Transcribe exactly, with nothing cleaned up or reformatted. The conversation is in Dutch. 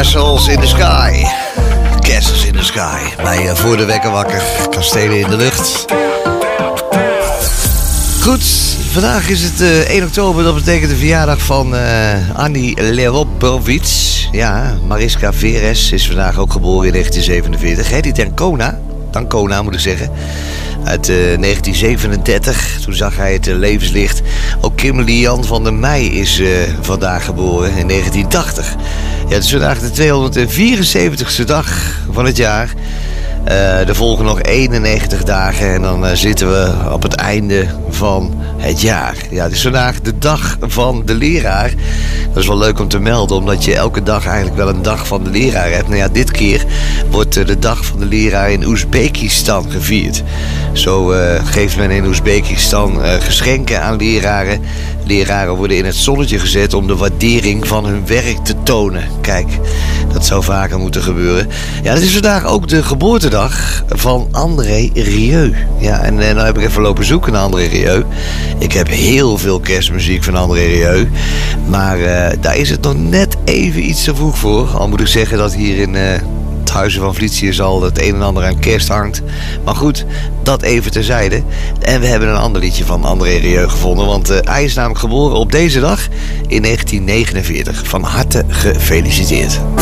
Castles in the Sky. Castles in the Sky. Bij uh, Voor de Wekker Wakker. Kastelen in de lucht. Goed, vandaag is het uh, één oktober. Dat betekent de verjaardag van uh, Annie Leropovic. Ja, Mariska Veres is vandaag ook geboren in negentien zevenenveertig. Heet die Dancona? Dancona moet ik zeggen. Uit uh, negentien zevenendertig. Toen zag hij het uh, levenslicht. Ook Kimberly Jan van der Meij is uh, vandaag geboren in negentien tachtig. Ja, het is vandaag de tweehonderdvierenzeventigste dag van het jaar. Uh, er volgen nog eenennegentig dagen en dan uh, zitten we op het einde van het jaar. Ja, het is vandaag de dag van de leraar. Dat is wel leuk om te melden, omdat je elke dag eigenlijk wel een dag van de leraar hebt. Nou ja, dit keer wordt uh, de dag van de leraar in Oezbekistan gevierd. Zo uh, geeft men in Oezbekistan uh, geschenken aan leraren. Leraren worden in het zonnetje gezet om de waardering van hun werk te tonen. Kijk, dat zou vaker moeten gebeuren. Ja, het is vandaag ook de geboortedag van André Rieu. Ja, en, en dan heb ik even lopen zoeken naar André Rieu. Ik heb heel veel kerstmuziek van André Rieu. Maar uh, daar is het nog net even iets te vroeg voor. Al moet ik zeggen dat hier in... Uh, Huizen van Vlietziers al het een en ander aan kerst hangt. Maar goed, dat even terzijde. En we hebben een ander liedje van André Rieu gevonden. Want uh, hij is namelijk geboren op deze dag in negentien negenenveertig. Van harte gefeliciteerd.